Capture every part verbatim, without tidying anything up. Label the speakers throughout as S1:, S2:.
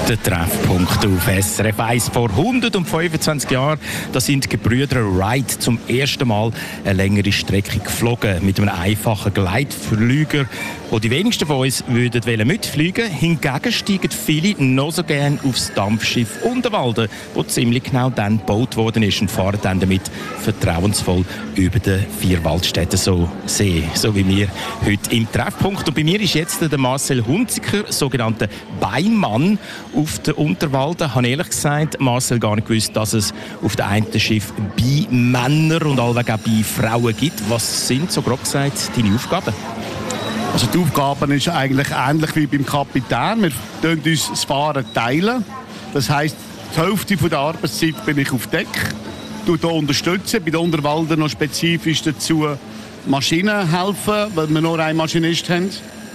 S1: Der Treffpunkt auf S R F eins. Vor hundertfünfundzwanzig Jahren da sind die Gebrüder Wright zum ersten Mal eine längere Strecke geflogen. Mit einem einfachen Gleitflüger, wo die wenigsten von uns würden mitfliegen. Hingegen steigen viele noch so gerne aufs Dampfschiff Unterwalden, das ziemlich genau dann gebaut worden ist, und fahren dann damit vertrauensvoll über den Vierwaldstätten so See, so wie wir heute im Treffpunkt. Und bei mir ist jetzt der Marcel Hunziker, sogenannter Beimann auf der Unterwalden. Ich habe ehrlich gesagt, Marcel, gar nicht gewusst, dass es auf dem einen Schiff Beimänner und allweg auch Beifrauen gibt. Was sind, so grob gesagt, deine Aufgaben?
S2: Also die Aufgabe ist eigentlich ähnlich wie beim Kapitän. Wir teilen uns das Fahren teilen. Das heisst, die Hälfte der Arbeitszeit bin ich auf Deck. Ich hier unterstützen, bei den Unterwalden noch spezifisch dazu Maschinen helfen, weil wir nur einen Maschinist haben.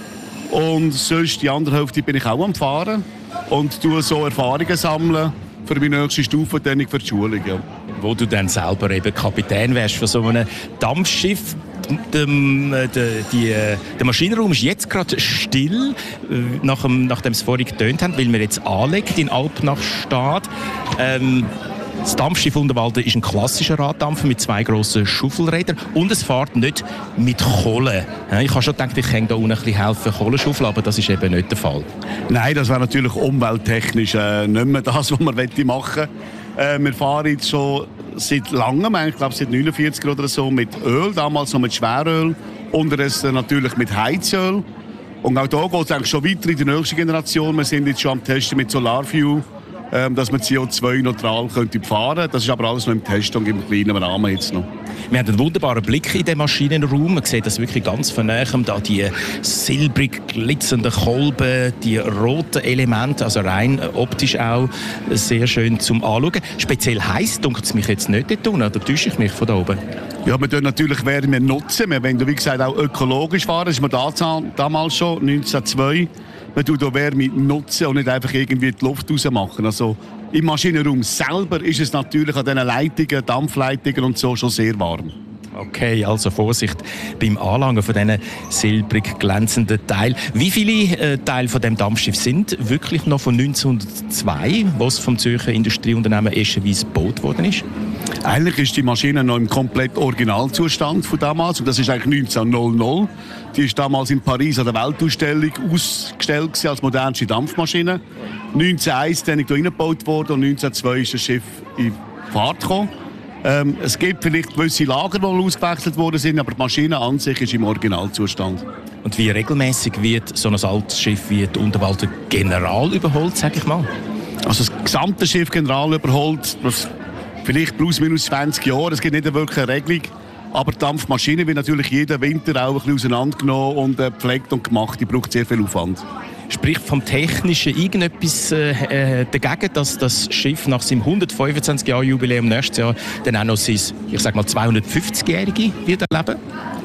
S2: Und sonst die andere Hälfte bin ich auch am Fahren und tue so Erfahrungen sammeln für meine nächste Stufe, dann für die Schulung. Ja.
S1: Wo du dann selber eben Kapitän wärst von so einem Dampfschiff. Der, der, die, der Maschinenraum ist jetzt gerade still, nach dem, nachdem es vorhin getönt haben, weil wir jetzt anlegen in Alpnachstad. Ähm, Das Dampfschiff Unterwalden ist ein klassischer Raddampfer mit zwei grossen Schaufelrädern und es fährt nicht mit Kohle. Ich habe schon gedacht, ich kann da unten ein bisschen helfen, Kohle schaufeln, aber das ist eben nicht der Fall.
S2: Nein, das wäre natürlich umwelttechnisch äh, nicht mehr das, was man machen möchte. Äh, wir fahren jetzt schon seit langem, ich glaube seit neunundvierzig oder so, mit Öl, damals noch mit Schweröl, unterdessen natürlich mit Heizöl. Und auch da geht es eigentlich schon weiter in die nächste Generation. Wir sind jetzt schon am Testen mit Solarfuel, dass man C O zwei neutral könnte fahren. Das ist aber alles noch im Test und im kleinen Rahmen jetzt noch.
S1: Wir haben einen wunderbaren Blick in den Maschinenraum. Man sieht das wirklich ganz von nahem. Da die silbrig glitzernden Kolben, die roten Elemente, also rein optisch auch sehr schön zum Anschauen. Speziell heiß dunkelt es mich jetzt nicht dort unten, oder täusche ich mich von da oben?
S2: Ja, wir tun natürlich Wärme nutzen. Wir wollen, wie gesagt, auch ökologisch fahren. Das ist mir damals schon, neunzehnhundertzwei. Man tut auch Wärme nutzen und nicht einfach irgendwie die Luft rausmachen. Also im Maschinenraum selber ist es natürlich an diesen Leitungen, Dampfleitungen und so schon sehr warm.
S1: Okay, also Vorsicht beim Anlangen von diesen silbrig glänzenden Teilen. Wie viele äh, Teile von dem Dampfschiff sind wirklich noch von neunzehnhundertzwei, was vom Zürcher Industrieunternehmen Eschenwies gebaut worden ist?
S2: Eigentlich ist die Maschine noch im komplett Originalzustand von damals. Und das ist eigentlich neunzehnhundert. Die ist damals in Paris an der Weltausstellung ausgestellt als modernste Dampfmaschine. neunzehnhunderteins dann hier reingebaut worden und neunzehnhundertzwei ist das Schiff in Fahrt gekommen. Ähm, es gibt vielleicht gewisse Lager, die ausgewechselt worden sind, aber die Maschine an sich ist im Originalzustand.
S1: Und wie regelmäßig wird so ein altes Schiff wie die Unterwalden General überholt, sage ich mal?
S2: Also das gesamte Schiff General überholt, vielleicht plus minus zwanzig Jahre. Es gibt nicht eine wirkliche Regelung. Aber die Dampfmaschine wird natürlich jeden Winter auch ein bisschen auseinandergenommen und äh, gepflegt und gemacht. Die braucht sehr viel Aufwand.
S1: Spricht vom Technischen irgendetwas äh, dagegen, dass das Schiff nach seinem hundertfünfundzwanzig Jahr Jubiläum nächstes Jahr dann auch noch sein, ich sag mal, zweihundertfünfzigjährige wird erleben?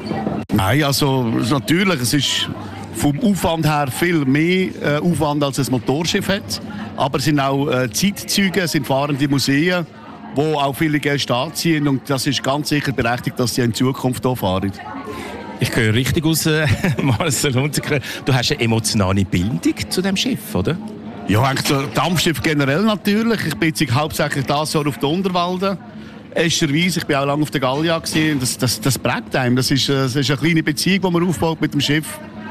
S2: Nein, also natürlich, es ist vom Aufwand her viel mehr äh, Aufwand als ein Motorschiff hat. Aber es sind auch äh, Zeitzeuge, es sind fahrende Museen, wo auch viele Gäste anziehen. Und das ist ganz sicher berechtigt, dass sie in Zukunft hier fahren.
S1: Ich höre richtig aus, äh, Marcel Hunziker. Du hast eine emotionale Bindung zu dem Schiff, oder?
S2: Ja, eigentlich das Dampfschiff generell natürlich. Ich bin jetzt hauptsächlich das Jahr auf der Unterwalden. Escherwies, ich war auch lange auf der Gallia gesehen. Das, das, das prägt einem. Das ist, das ist eine kleine Beziehung, die man aufbaut mit dem Schiff.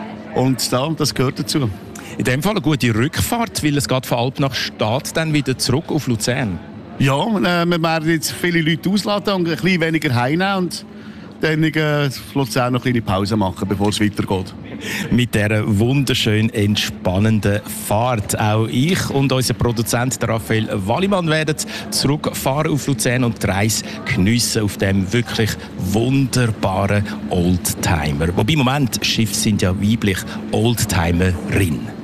S2: Und da, das gehört dazu.
S1: In dem Fall eine gute Rückfahrt, weil es geht von Alpnachstad dann wieder zurück auf Luzern.
S2: Ja, äh, wir werden jetzt viele Leute ausladen und ein bisschen weniger heimnehmen und dann äh, Luzern noch eine kleine Pause machen, bevor es weitergeht.
S1: Mit dieser wunderschön entspannenden Fahrt. Auch ich und unser Produzent Raphael Wallimann werden zurückfahren auf Luzern und die Reise geniessen auf dem wirklich wunderbaren Oldtimer. Wobei im Moment, Schiffe sind ja weiblich, Oldtimerin.